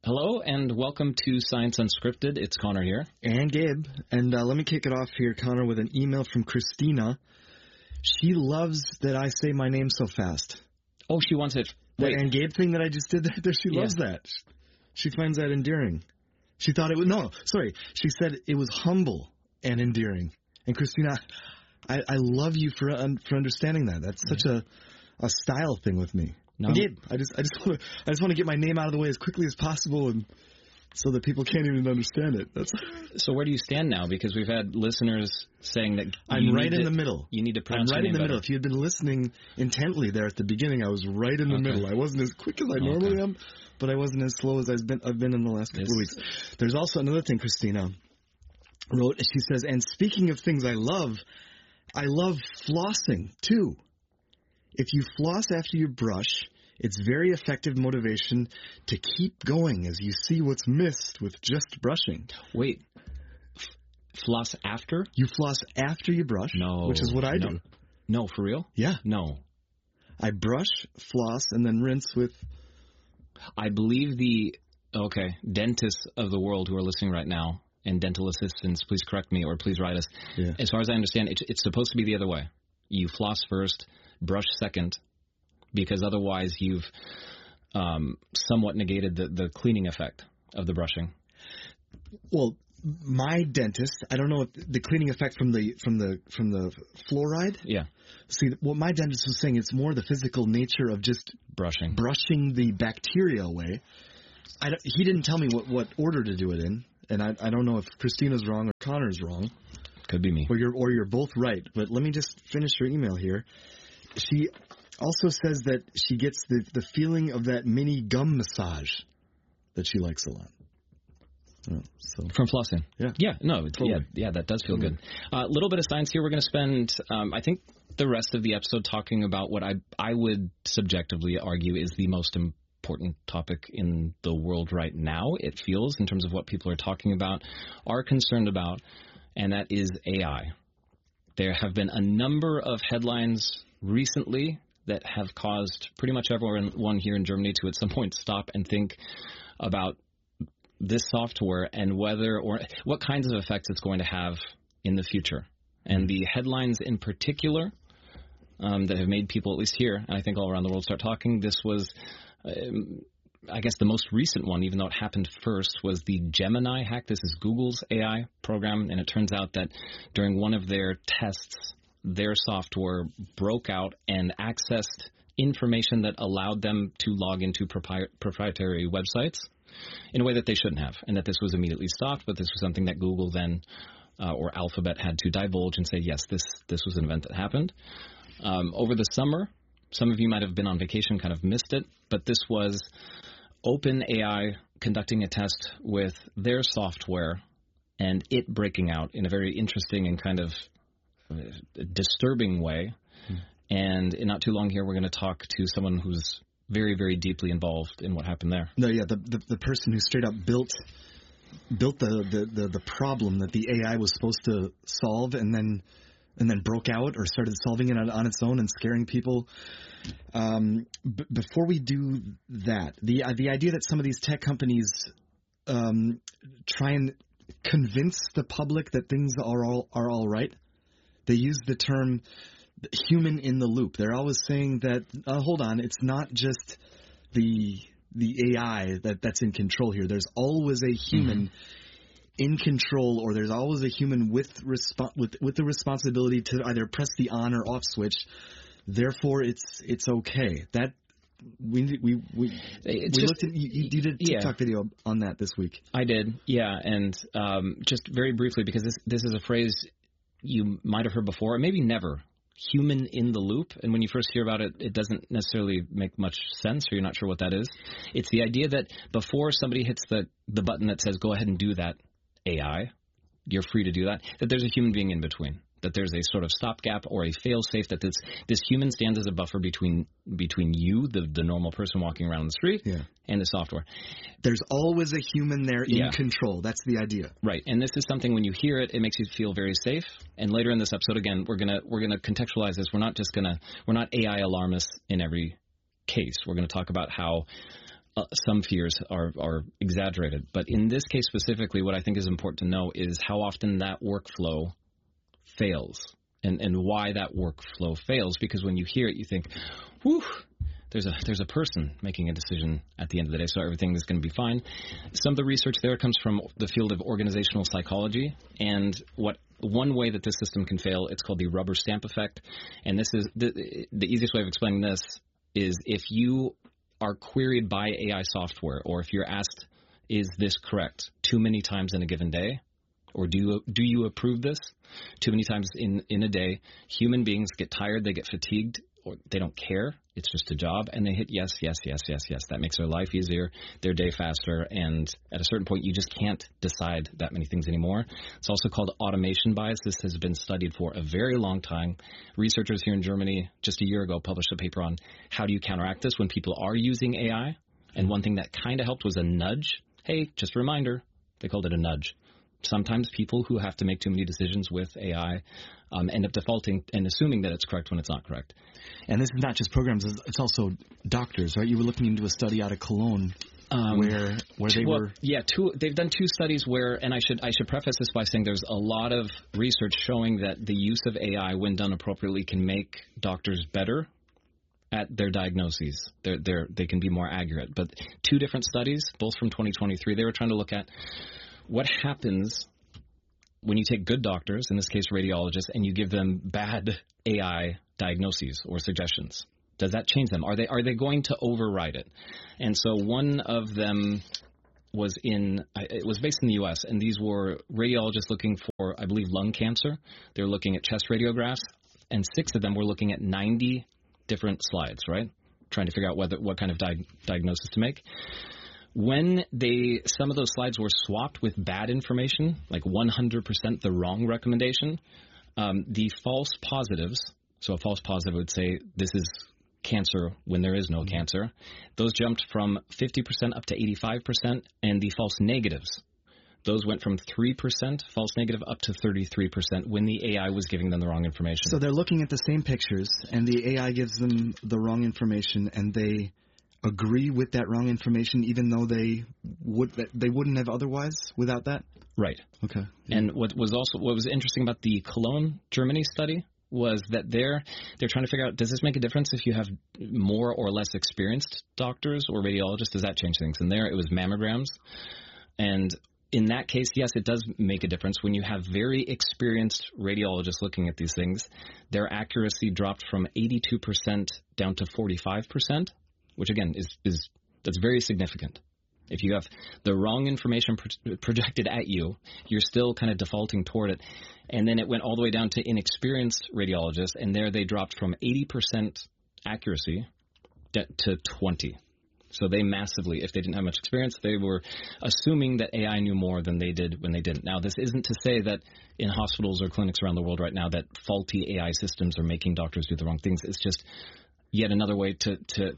Hello and welcome to Science Unscripted. It's Connor here. And Gabe. And let me kick it off here, Connor, with an email from Christina. She loves that I say my name so fast. Oh, she wants it. That and Gabe thing that I just did there, she loves that. She finds that endearing. She thought it was, she said it was humble and endearing. And Christina, I love you for understanding that. That's such a style thing with me. No. Gabe, I just want to get my name out of the way as quickly as possible, and so that people can't even understand it. So where do you stand now? Because we've had listeners saying that I'm right in the middle. You need to pronounce I'm right in the better. middle. If you had been listening intently there at the beginning, I was right in the middle. I wasn't as quick as I normally am, but I wasn't as slow as I've been in the last couple of weeks. There's also another thing Christina wrote. She says, and speaking of things I love flossing too. If you floss after you brush, it's very effective motivation to keep going as you see what's missed with just brushing. Wait, floss after? You floss after you brush, which is what I do. No, for real? Yeah. No. I brush, floss, and then rinse with... I believe dentists of the world who are listening right now, and dental assistants, please correct me or please write us. Yeah. As far as I understand, it's supposed to be the other way. You floss first, brush second, because otherwise you've somewhat negated the cleaning effect of the brushing. Well, my dentist, I don't know if the cleaning effect from the fluoride. Yeah. See, what my dentist was saying, it's more the physical nature of just brushing the bacteria away. He didn't tell me what order to do it in, and I don't know if Christina's wrong or Connor's wrong. Could be me. Or you're both right. But let me just finish your email here. She also says that she gets the feeling of that mini gum massage that she likes a lot. From flossing. Yeah. Yeah, no, totally. yeah, that does feel good. A little bit of science here. We're going to spend, I think, the rest of the episode talking about what I would subjectively argue is the most important topic in the world right now, it feels, in terms of what people are talking about, are concerned about, and that is AI. There have been a number of headlines recently that have caused pretty much everyone here in Germany to at some point stop and think about this software and whether or what kinds of effects it's going to have in the future. And the headlines in particular that have made people, at least here, and I think all around the world, start talking, this was, I guess the most recent one, even though it happened first, was the Gemini hack. This is Google's AI program, and it turns out that during one of their tests, their software broke out and accessed information that allowed them to log into proprietary websites in a way that they shouldn't have, and that this was immediately stopped, but this was something that Google then, or Alphabet, had to divulge and say, yes, this was an event that happened. Over the summer, some of you might have been on vacation, kind of missed it, but this was OpenAI conducting a test with their software and it breaking out in a very interesting and kind of disturbing way. And in not too long here, we're going to talk to someone who's very, very deeply involved in what happened there. No, yeah, the person who straight up built the problem that the AI was supposed to solve and then broke out or started solving it on its own and scaring people. Before we do that, the idea that some of these tech companies try and convince the public that things are all right. They use the term human in the loop. They're always saying that, hold on, it's not just the AI that's in control here. There's always a human in control, or there's always a human with the responsibility to either press the on or off switch. Therefore, it's okay. That we looked at, you did a TikTok video on that this week. I did, yeah, and just very briefly, because this is a phrase you might have heard before, or maybe never. Human in the loop, and when you first hear about it, it doesn't necessarily make much sense, or you're not sure what that is. It's the idea that before somebody hits the button that says go ahead and do that, AI, you're free to do that there's a human being in between, that there's a sort of stopgap or a fail-safe, that this human stands as a buffer between you, the normal person walking around the street, and the software. There's always a human there in control. That's the idea. Right, and this is something, when you hear it, it makes you feel very safe. And later in this episode, again, we're gonna contextualize this. We're not AI alarmists in every case. We're going to talk about how some fears are exaggerated. But in this case specifically, what I think is important to know is how often that workflow fails and why that workflow fails. Because when you hear it, you think, whew, there's a person making a decision at the end of the day, so everything is going to be fine. Some of the research there comes from the field of organizational psychology, and one way that this system can fail, it's called the rubber stamp effect. And this is the easiest way of explaining this is if you are queried by AI software, or if you're asked, is this correct, too many times in a given day, or do you approve this too many times in a day, human beings get tired, they get fatigued, or they don't care. It's just a job, and they hit yes, yes, yes, yes, yes. That makes their life easier, their day faster, and at a certain point, you just can't decide that many things anymore. It's also called automation bias. This has been studied for a very long time. Researchers here in Germany just a year ago published a paper on how do you counteract this when people are using AI, and one thing that kind of helped was a nudge. Hey, just a reminder. They called it a nudge. Sometimes people who have to make too many decisions with AI end up defaulting and assuming that it's correct when it's not correct. And this is not just programs; it's also doctors, right? You were looking into a study out of Cologne where they were. Yeah, they've done two studies where, and I should preface this by saying there's a lot of research showing that the use of AI, when done appropriately, can make doctors better at their diagnoses. They can be more accurate. But two different studies, both from 2023, they were trying to look at what happens when you take good doctors, in this case radiologists, and you give them bad AI diagnoses or suggestions. Does that change them? Are they going to override it? And so one of them was it was based in the U.S., and these were radiologists looking for, I believe, lung cancer. They were looking at chest radiographs, and 6 of them were looking at 90 different slides, right? Trying to figure out what kind of diagnosis to make. When some of those slides were swapped with bad information, like 100% the wrong recommendation, the false positives, so a false positive would say this is cancer when there is no cancer, those jumped from 50% up to 85%, and the false negatives, those went from 3% false negative up to 33% when the AI was giving them the wrong information. So they're looking at the same pictures, and the AI gives them the wrong information, and they agree with that wrong information, even though they wouldn't have otherwise without that? Right. Okay. Yeah. And what was interesting about the Cologne, Germany study was that they're trying to figure out, does this make a difference if you have more or less experienced doctors or radiologists? Does that change things? And there it was mammograms. And in that case, yes, it does make a difference. When you have very experienced radiologists looking at these things, their accuracy dropped from 82% down to 45%. Which again that's very significant. If you have the wrong information projected at you, you're still kind of defaulting toward it. And then it went all the way down to inexperienced radiologists, and there they dropped from 80% accuracy to 20. So they massively, if they didn't have much experience, they were assuming that AI knew more than they did when they didn't. Now, this isn't to say that in hospitals or clinics around the world right now that faulty AI systems are making doctors do the wrong things. It's just yet another way to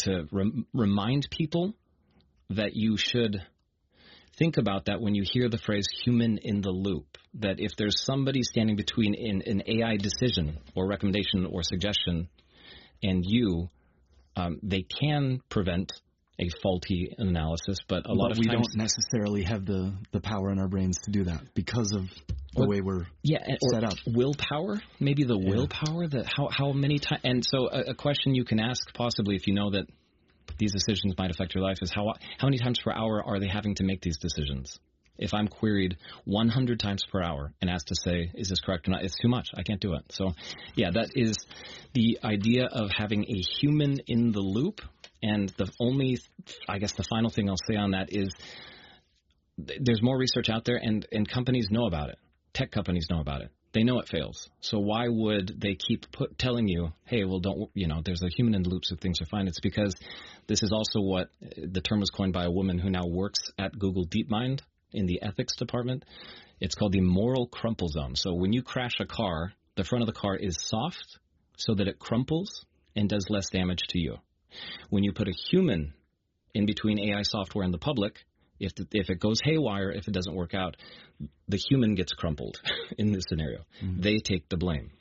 remind people that you should think about that when you hear the phrase human in the loop, that if there's somebody standing between an AI decision or recommendation or suggestion and you, they can prevent a faulty analysis, but a lot of times we don't necessarily have the power in our brains to do that because of the way we're set up. Willpower, maybe the willpower that how many times. And so a question you can ask possibly if you know that these decisions might affect your life is how many times per hour are they having to make these decisions? If I'm queried 100 times per hour and asked to say, is this correct or not, it's too much. I can't do it. So, yeah, that is the idea of having a human in the loop. And the final thing I'll say on that is there's more research out there, and companies know about it. Tech companies know about it. They know it fails. So why would they keep telling you, hey, well, there's a human in the loop so things are fine? It's because this is also what the term was coined by a woman who now works at Google DeepMind in the ethics department. It's called the moral crumple zone. So when you crash a car, the front of the car is soft so that it crumples and does less damage to you. When you put a human in between AI software and the public, if it goes haywire, if it doesn't work out, the human gets crumpled in this scenario. Mm-hmm. They take the blame.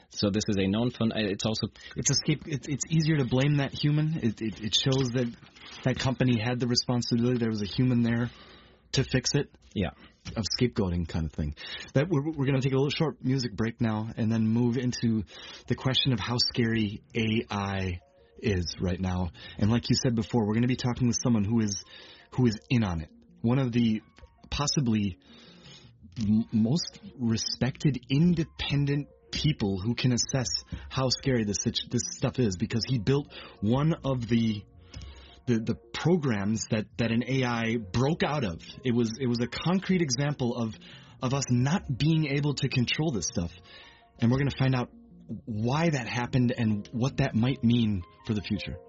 So this is a known fund. It's easier to blame that human. It shows that that company had the responsibility. There was a human there to fix it. Yeah. Of scapegoating kind of thing. That we're going to take a little short music break now and then move into the question of how scary AI is right now. And like you said before, we're going to be talking with someone who is in on it. One of the possibly most respected independent people who can assess how scary this stuff is, because he built one of the programs that an AI broke out of. It was a concrete example of us not being able to control this stuff. And we're going to find out why that happened and what that might mean for the future.